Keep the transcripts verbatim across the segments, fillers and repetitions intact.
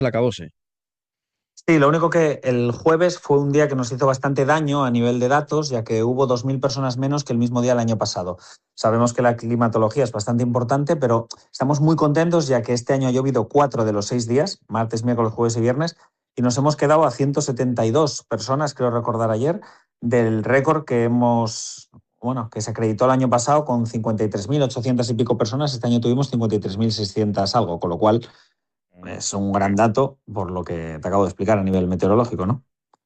el acabose. Sí, lo único que el jueves fue un día que nos hizo bastante daño a nivel de datos, ya que hubo dos mil personas menos que el mismo día el año pasado. Sabemos que la climatología es bastante importante, pero estamos muy contentos ya que este año ha llovido cuatro de los seis días, martes, miércoles, jueves y viernes, y nos hemos quedado a ciento setenta y dos personas, creo recordar ayer, del récord que hemos, bueno, que se acreditó el año pasado con cincuenta y tres mil ochocientas y pico personas. Este año tuvimos cincuenta y tres mil seiscientos algo, con lo cual es un gran dato por lo que te acabo de explicar a nivel meteorológico, ¿no?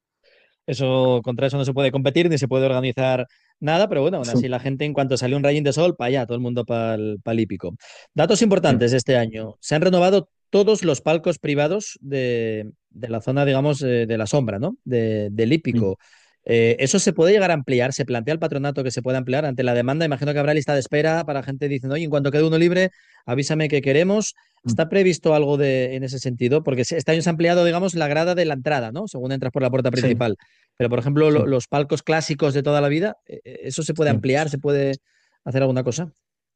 Eso, contra eso no se puede competir ni se puede organizar nada, pero bueno, aún Sí. así la gente en cuanto salió un rayín de sol, para allá, todo el mundo para el hípico. Datos importantes de este año. Se han renovado todos los palcos privados de, de la zona, digamos, eh, de la sombra, ¿no? De, del hípico. Eh, ¿eso se puede llegar a ampliar? ¿Se plantea el patronato que se puede ampliar ante la demanda? Imagino que habrá lista de espera para gente diciendo, oye, en cuanto quede uno libre, avísame que queremos. ¿Está previsto algo de, en ese sentido? Porque se- este año se ha ampliado, digamos, la grada de la entrada, ¿no? Según entras por la puerta Sí, principal. Pero, por ejemplo, lo- sí, los palcos clásicos de toda la vida, eh, eh, ¿eso se puede sí. ampliar? ¿Se puede hacer alguna cosa?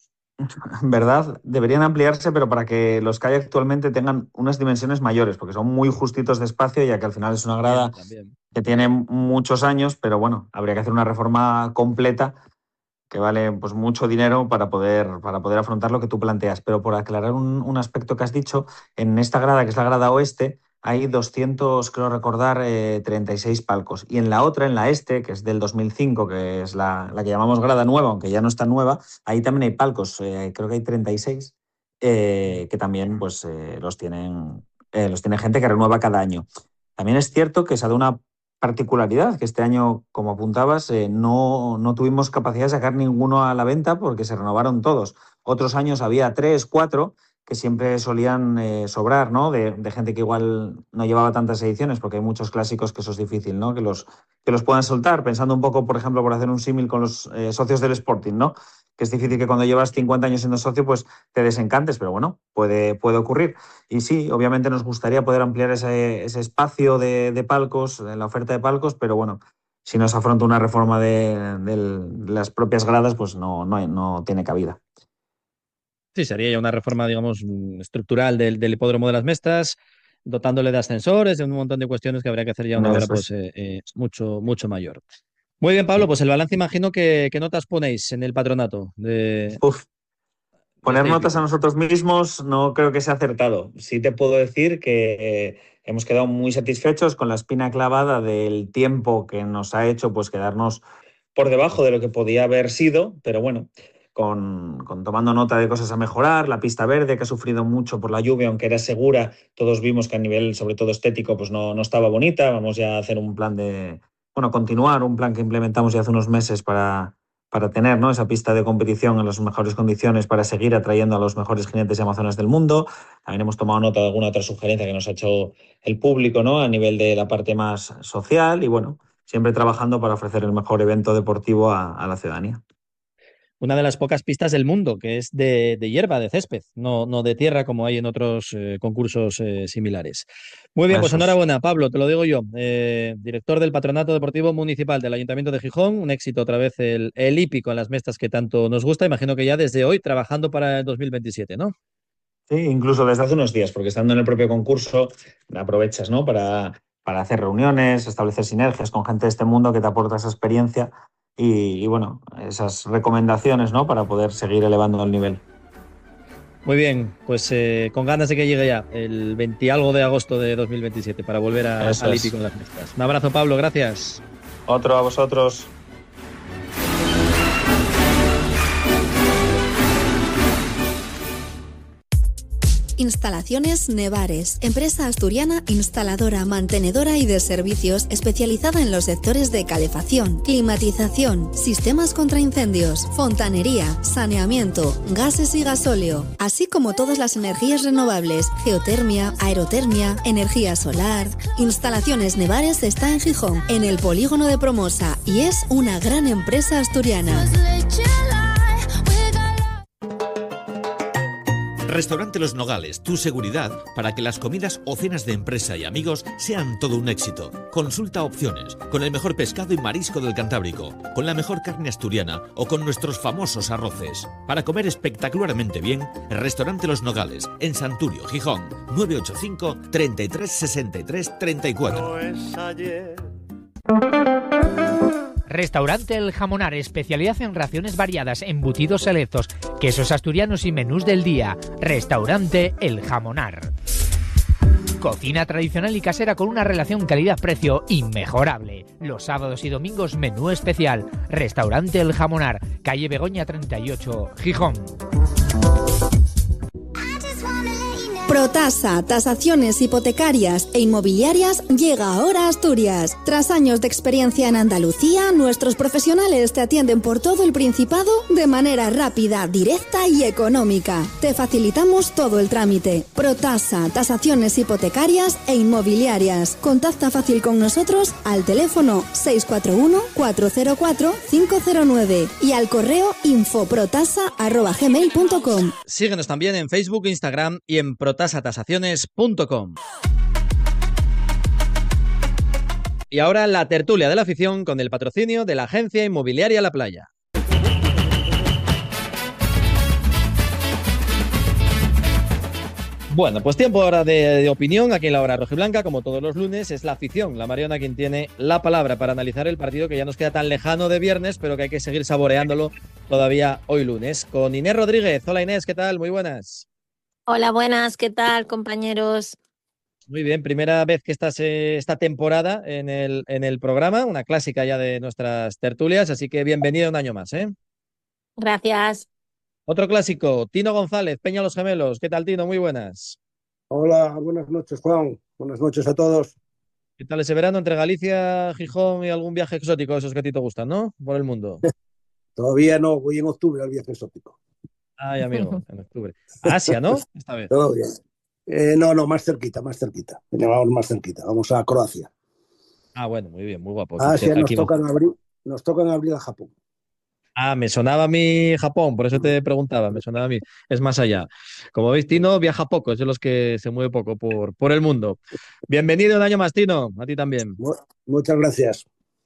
En verdad, deberían ampliarse, pero para que los que hay actualmente tengan unas dimensiones mayores, porque son muy justitos de espacio, ya que al final es una grada También, también. que tiene muchos años, pero bueno, habría que hacer una reforma completa que vale pues mucho dinero para poder, para poder afrontar lo que tú planteas. Pero por aclarar un, un aspecto que has dicho, en esta grada, que es la grada oeste, hay doscientos, creo recordar, eh, treinta y seis palcos. Y en la otra, en la este, que es del dos mil cinco, que es la, la que llamamos grada nueva, aunque ya no está nueva, ahí también hay palcos, eh, creo que hay treinta y seis, Mm. eh, que también pues, eh, los, tienen, eh, los tiene gente que renueva cada año. También es cierto que se ha dado una particularidad, que este año, como apuntabas, eh, no, no tuvimos capacidad de sacar ninguno a la venta porque se renovaron todos. Otros años había tres, cuatro, que siempre solían eh, sobrar, ¿no? De, de gente que igual no llevaba tantas ediciones, porque hay muchos clásicos que eso es difícil, ¿no? Que los, que los puedan soltar, pensando un poco, por ejemplo, por hacer un símil con los eh, socios del Sporting, ¿no? Que es difícil que cuando llevas cincuenta años siendo socio, pues te desencantes, pero bueno, puede, puede ocurrir. Y sí, obviamente nos gustaría poder ampliar ese, ese espacio de, de palcos, en la oferta de palcos, pero bueno, si no se afronta una reforma de, de las propias gradas, pues no, no, no tiene cabida. Sí, sería ya una reforma, digamos, mm, estructural del, del hipódromo de las Mestas, dotándole de ascensores, de un montón de cuestiones que habría que hacer ya una obra Eso pues es. eh, eh, mucho, mucho mayor. Muy bien, Pablo, Sí. pues el balance imagino que, ¿qué notas ponéis en el patronato de, Uf, de poner este notas a hípico? nosotros mismos no creo que sea acertado. Sí te puedo decir que eh, hemos quedado muy satisfechos con la espina clavada del tiempo que nos ha hecho pues quedarnos por debajo de lo que podía haber sido, pero bueno, con, con, tomando nota de cosas a mejorar, la pista verde que ha sufrido mucho por la lluvia, aunque era segura, todos vimos que a nivel, sobre todo estético, pues no, no estaba bonita. Vamos ya a hacer un plan de, bueno, continuar un plan que implementamos ya hace unos meses para, para tener, ¿no?, esa pista de competición en las mejores condiciones para seguir atrayendo a los mejores jinetes y amazonas del mundo. También hemos tomado nota de alguna otra sugerencia que nos ha hecho el público, ¿no?, a nivel de la parte más social y bueno, siempre trabajando para ofrecer el mejor evento deportivo a, a la ciudadanía. Una de las pocas pistas del mundo que es de, de hierba, de césped, no, no de tierra como hay en otros eh, concursos eh, similares. Muy bien, pues Eso es. enhorabuena, Pablo, te lo digo yo, eh, director del Patronato Deportivo Municipal del Ayuntamiento de Gijón. Un éxito otra vez el, el hípico en las mestas que tanto nos gusta. Imagino que ya desde hoy trabajando para el dos mil veintisiete, ¿no? Sí, incluso desde hace unos días, porque estando en el propio concurso aprovechas, ¿no?, para, para hacer reuniones, establecer sinergias con gente de este mundo que te aporta esa experiencia y, y bueno, esas recomendaciones, ¿no?, para poder seguir elevando el nivel. Muy bien, pues eh, con ganas de que llegue ya el veinte algo de agosto de dos mil veintisiete para volver a- Eso al hípico es. en las mestas. Un abrazo, Pablo, gracias. Otro a vosotros. Instalaciones Nevares, empresa asturiana instaladora, mantenedora y de servicios especializada en los sectores de calefacción, climatización, sistemas contra incendios, fontanería, saneamiento, gases y gasóleo, así como todas las energías renovables, geotermia, aerotermia, energía solar. Instalaciones Nevares está en Gijón, en el polígono de Promosa, y es una gran empresa asturiana. Restaurante Los Nogales, tu seguridad para que las comidas o cenas de empresa y amigos sean todo un éxito. Consulta opciones, con el mejor pescado y marisco del Cantábrico, con la mejor carne asturiana o con nuestros famosos arroces. Para comer espectacularmente bien, Restaurante Los Nogales, en Santurio, Gijón, nueve ocho cinco, treinta y tres, sesenta y tres, treinta y cuatro. No es ayer. Restaurante El Jamonar, especialidad en raciones variadas, embutidos selectos, quesos asturianos y menús del día. Restaurante El Jamonar. Cocina tradicional y casera con una relación calidad-precio inmejorable. Los sábados y domingos menú especial. Restaurante El Jamonar, calle Begoña treinta y ocho, Gijón. Protasa, tasaciones hipotecarias e inmobiliarias, llega ahora a Asturias. Tras años de experiencia en Andalucía, nuestros profesionales te atienden por todo el Principado de manera rápida, directa y económica. Te facilitamos todo el trámite. Protasa, tasaciones hipotecarias e inmobiliarias. Contacta fácil con nosotros al teléfono seis cuatro uno, cuatro cero cuatro, cinco cero nueve y al correo infoprotasa arroba gmail punto com. Síguenos también en Facebook, Instagram y en protasa tasaciones punto com. Y ahora la tertulia de la afición con el patrocinio de la agencia inmobiliaria La Playa. Bueno, pues tiempo ahora de, de opinión aquí en la hora rojiblanca, como todos los lunes. Es la afición, la Mariona, quien tiene la palabra para analizar el partido que ya nos queda tan lejano de viernes, pero que hay que seguir saboreándolo todavía hoy lunes. Con Inés Rodríguez. Hola Inés, ¿qué tal? Muy buenas. Hola, buenas, ¿qué tal, compañeros? Muy bien, primera vez que estás eh, esta temporada en el, en el programa, una clásica ya de nuestras tertulias, así que bienvenida un año más, ¿eh? Gracias. Otro clásico, Tino González, Peña Los Gemelos. ¿Qué tal, Tino? Muy buenas. Hola, buenas noches, Juan. Buenas noches a todos. ¿Qué tal ese verano entre Galicia, Gijón y algún viaje exótico, esos que a ti te gustan, ¿no? Por el mundo. Todavía no, voy en octubre al viaje exótico. Ay, amigo, en octubre. A Asia, ¿no? Esta vez. Todo bien. Eh, no, no, más cerquita, más cerquita. Vamos más cerquita. Vamos a Croacia. Ah, bueno, muy bien, muy guapo. Asia nos Aquí toca en abril, nos toca en abril a Japón. Ah, me sonaba a mí Japón, por eso te preguntaba, me sonaba a mí. Es más allá. Como veis, Tino viaja poco, es de los que se mueve poco por, por el mundo. Bienvenido un año más, Tino, a ti también. Muchas gracias.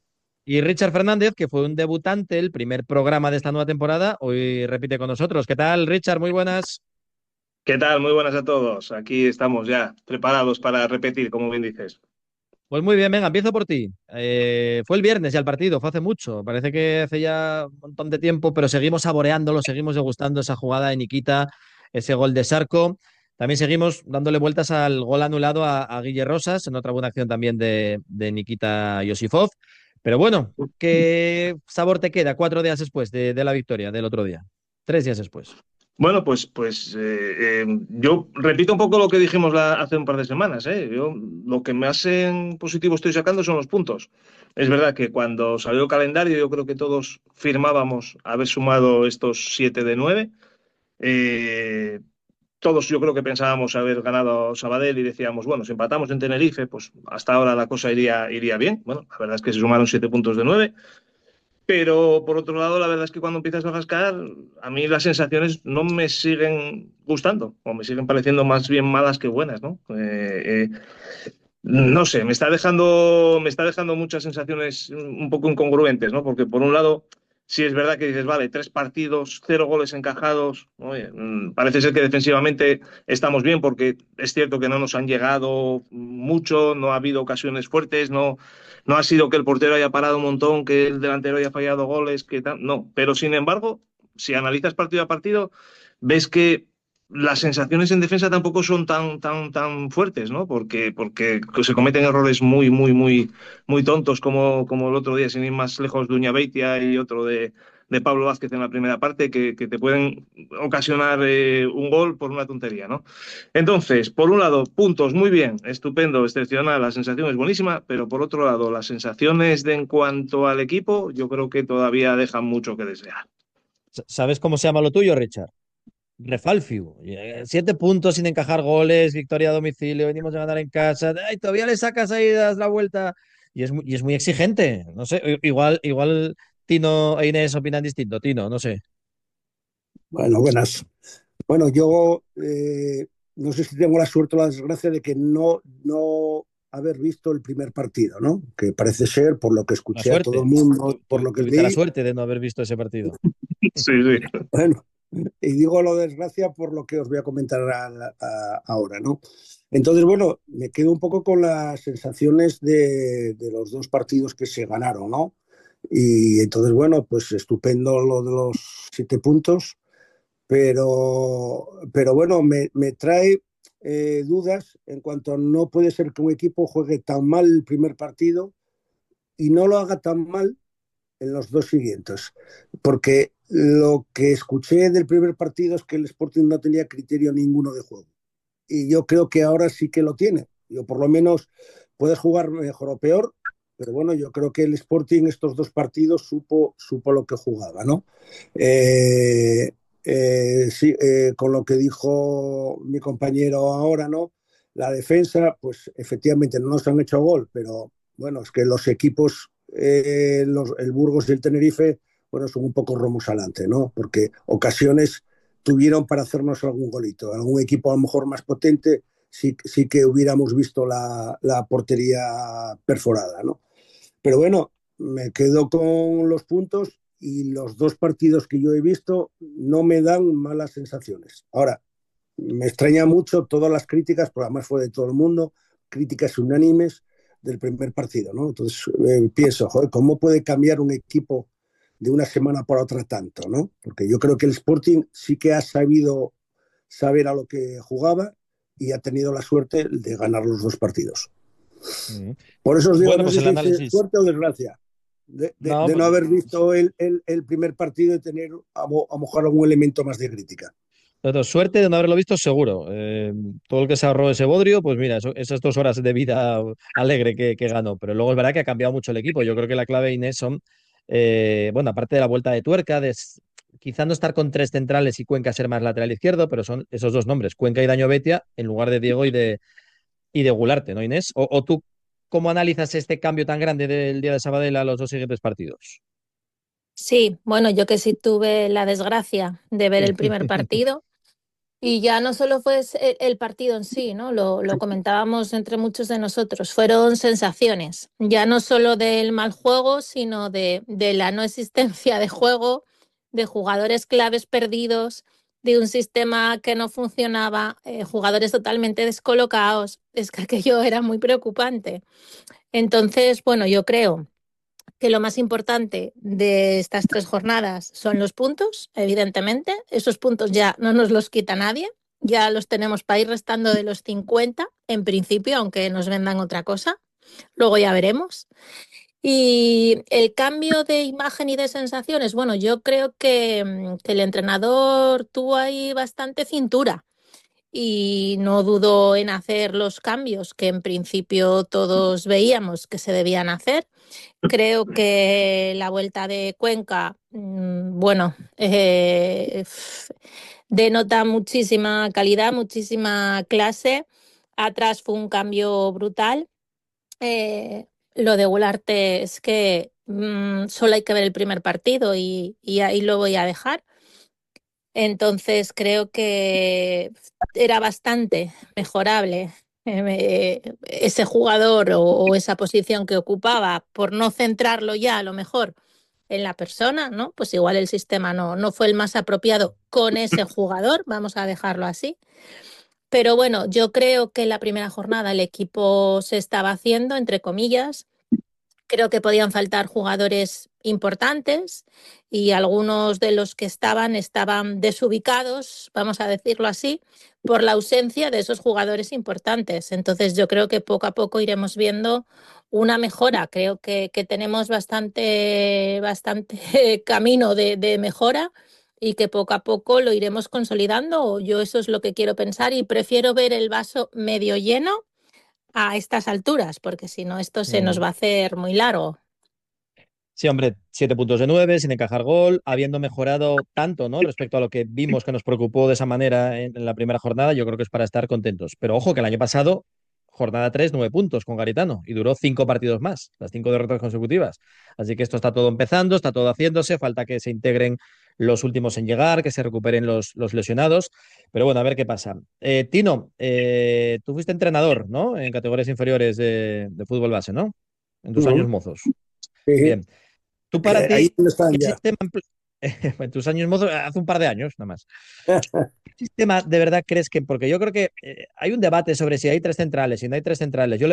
Y Richard Fernández, que fue un debutante, el primer programa de esta nueva temporada, hoy repite con nosotros. ¿Qué tal, Richard? Muy buenas. ¿Qué tal? Muy buenas a todos. Aquí estamos ya preparados para repetir, como bien dices. Pues muy bien, venga, empiezo por ti. Eh, fue el viernes ya el partido, fue hace mucho. Parece que hace ya un montón de tiempo, pero seguimos saboreándolo, seguimos degustando esa jugada de Nikita, ese gol de Sarko. También seguimos dándole vueltas al gol anulado a, a Guille Rosas, en otra buena acción también de, de Nikita Yosifov. Pero bueno, ¿qué sabor te queda cuatro días después de, de la victoria del otro día? Tres días después. Bueno, pues, pues eh, eh, yo repito un poco lo que dijimos la, hace un par de semanas. ¿eh? Yo, lo que más en positivo estoy sacando son los puntos. Es verdad que cuando salió el calendario yo creo que todos firmábamos haber sumado estos siete de nueve. Eh, todos yo creo que pensábamos haber ganado Sabadell y decíamos, bueno, si empatamos en Tenerife, pues hasta ahora la cosa iría, iría bien. Bueno, la verdad es que se sumaron siete puntos de nueve. Pero por otro lado, la verdad es que cuando empiezas a rascar, a mí las sensaciones no me siguen gustando, o me siguen pareciendo más bien malas que buenas, ¿no? Eh, eh, no sé, me está dejando, me está dejando muchas sensaciones un poco incongruentes, ¿no? Porque por un lado, sí es verdad que dices, vale, tres partidos, cero goles encajados. Oye, parece ser que defensivamente estamos bien, porque es cierto que no nos han llegado mucho, no ha habido ocasiones fuertes, no. No ha sido que el portero haya parado un montón, que el delantero haya fallado goles, que tal. No, pero sin embargo, si analizas partido a partido, ves que las sensaciones en defensa tampoco son tan, tan, tan fuertes, ¿no? Porque, porque se cometen errores muy, muy, muy, muy tontos, como, como el otro día, sin ir más lejos, de Uñabeitia y otro de, de Pablo Vázquez en la primera parte, que, que te pueden ocasionar eh, un gol por una tontería, ¿no? Entonces, por un lado, puntos muy bien, estupendo, excepcional, la sensación es buenísima, pero por otro lado, las sensaciones de en cuanto al equipo, yo creo que todavía dejan mucho que desear. ¿Sabes cómo se llama lo tuyo, Richard? Refalfiu. Siete puntos sin encajar goles, victoria a domicilio, venimos a ganar en casa. Ay, todavía le sacas ahí, das la vuelta. Y es, muy, y es muy exigente. No sé, igual, igual Tino e Inés opinan distinto. Tino, no sé. Bueno, buenas. Bueno, yo eh, no sé si tengo la suerte o la desgracia de que no, no haber visto el primer partido, ¿no? Que parece ser, por lo que La escuché a todo el suerte. mundo, Tu- por tu- lo que tuviste la vi, suerte de no haber visto ese partido. Sí, sí. bueno, y digo lo de desgracia por lo que os voy a comentar a- a- ahora, ¿no? Entonces, bueno, me quedo un poco con las sensaciones de, de los dos partidos que se ganaron, ¿no? Y entonces, bueno, pues estupendo lo de los siete puntos, pero, pero bueno, me, me trae eh, dudas en cuanto a no puede ser que un equipo juegue tan mal el primer partido y no lo haga tan mal en los dos siguientes, porque lo que escuché del primer partido es que el Sporting no tenía criterio ninguno de juego. Y yo creo que ahora sí que lo tiene. Yo por lo menos puedes jugar mejor o peor, pero bueno, yo creo que el Sporting estos dos partidos supo, supo lo que jugaba, ¿no? Eh, eh, sí, eh, con lo que dijo mi compañero ahora, ¿no? La defensa, pues efectivamente no nos han hecho gol, pero bueno, es que los equipos, eh, los, el Burgos y el Tenerife, bueno, son un poco romos adelante, ¿no? Porque ocasiones tuvieron para hacernos algún golito. Algún equipo a lo mejor más potente sí, sí que hubiéramos visto la, la portería perforada, ¿no? Pero bueno, me quedo con los puntos y los dos partidos que yo he visto no me dan malas sensaciones. Ahora, me extraña mucho todas las críticas, porque además fue de todo el mundo, críticas unánimes del primer partido, ¿no? Entonces eh, pienso, joder, ¿cómo puede cambiar un equipo de una semana para otra tanto, ¿no? Porque yo creo que el Sporting sí que ha sabido saber a lo que jugaba y ha tenido la suerte de ganar los dos partidos. Mm. Por eso os digo, Bueno, no pues sé el si es análisis. suerte o desgracia de, de, No, de no pues, haber visto el, el, el, primer partido y tener a, mo, a lo mejor algún elemento más de crítica. Pero suerte de no haberlo visto, seguro. Eh, todo el que se ahorró ese bodrio, pues mira, eso- esas dos horas de vida alegre que, que ganó. Pero luego es verdad que ha cambiado mucho el equipo. Yo creo que la clave, Inés, son, eh, bueno, aparte de la vuelta de tuerca, de s- quizá no estar con tres centrales y Cuenca ser más lateral izquierdo, pero son esos dos nombres, Cuenca y Daño Betia, en lugar de Diego y de, y de Gularte, ¿no, Inés? O, o tú, ¿cómo analizas este cambio tan grande del día de Sabadell a los dos siguientes partidos? Sí, bueno, yo que sí tuve la desgracia de ver el primer partido y ya no solo fue el, el partido en sí, ¿no? Lo, lo comentábamos entre muchos de nosotros, fueron sensaciones, ya no solo del mal juego, sino de, de la no existencia de juego, de jugadores claves perdidos, de un sistema que no funcionaba, eh, jugadores totalmente descolocados, es que aquello era muy preocupante. Entonces, bueno, yo creo que lo más importante de estas tres jornadas son los puntos, evidentemente. Esos puntos ya no nos los quita nadie, ya los tenemos para ir restando de los cincuenta, en principio, aunque nos vendan otra cosa. Luego ya veremos. Y el cambio de imagen y de sensaciones, bueno, yo creo que, que el entrenador tuvo ahí bastante cintura y no dudó en hacer los cambios que en principio todos veíamos que se debían hacer. Creo que la vuelta de Cuenca, mmm, bueno, eh, denota muchísima calidad, muchísima clase. Atrás fue un cambio brutal. Eh, lo de Gularte es que mmm, solo hay que ver el primer partido y, y ahí lo voy a dejar. Entonces creo que era bastante mejorable eh, ese jugador o, o esa posición que ocupaba por no centrarlo ya a lo mejor en la persona, ¿no? Pues igual el sistema no, no fue el más apropiado con ese jugador, vamos a dejarlo así. Pero bueno, yo creo que en la primera jornada el equipo se estaba haciendo, entre comillas. Creo que podían faltar jugadores importantes y algunos de los que estaban estaban desubicados, vamos a decirlo así, por la ausencia de esos jugadores importantes. Entonces yo creo que poco a poco iremos viendo una mejora. Creo que, que tenemos bastante, bastante camino de, de mejora y que poco a poco lo iremos consolidando. Yo eso es lo que quiero pensar y prefiero ver el vaso medio lleno a estas alturas, porque si no, esto se nos Mm. va a hacer muy largo. Sí, hombre, siete puntos de nueve, sin encajar gol, habiendo mejorado tanto, ¿no? Respecto a lo que vimos que nos preocupó de esa manera en, en la primera jornada, yo creo que es para estar contentos. Pero ojo que el año pasado, jornada tres, nueve puntos con Garitano y duró cinco partidos más, las cinco derrotas consecutivas. Así que esto está todo empezando, está todo haciéndose, falta que se integren los últimos en llegar, que se recuperen los, los lesionados. Pero bueno, a ver qué pasa. Eh, Tino, eh, tú fuiste entrenador, ¿no? En categorías inferiores de, de fútbol base, ¿no? En tus Uh años -huh. mozos. Sí. Bien. ¿Tú para Ahí ti, no están qué ya. sistema, en tus años mozos, hace un par de años nada más, ¿qué sistema de verdad crees que, porque yo creo que eh, hay un debate sobre si hay tres centrales, si no hay tres centrales, yo